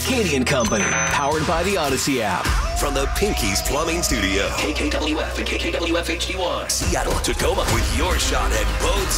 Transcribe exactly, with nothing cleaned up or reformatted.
Katie and Company, powered by the Odyssey app. From the Pinky's Plumbing Studio. K K W F and K K W F H D one. Seattle, Tacoma, with your shot at both